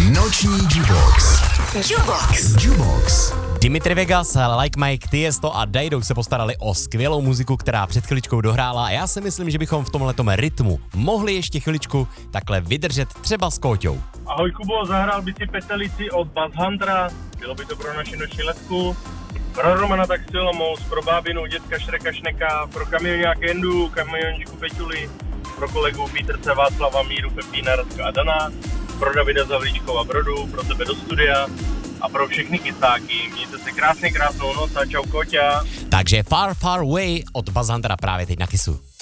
Noční Jubox. Jubox. Dimitri Vegas, Like Mike, Tiesto a Daido se postarali o skvělou muziku, která před chviličkou dohrála a já si myslím, že bychom v tomhletom rytmu mohli ještě chviličku takhle vydržet třeba s Kóťou. Ahoj Kubo, zahrál by si Petelici od Buzz Huntera, bylo by to pro naši noční letku. Pro Romana tak Olomouc, pro bábinu, dětka Šreka Šneka, pro kamionák Endu, kamiončku Peťuli, pro kolegu Pítrce, Václava, Míru, Pepína, Radka a Dana, pro Davida Zavlíčkova Brodu, pro tebe do studia a pro všechny kysáky. Mějte se krásnou noc a čau Kóťa. Takže Far Far Away od Buzz Huntera právě teď na Kissu.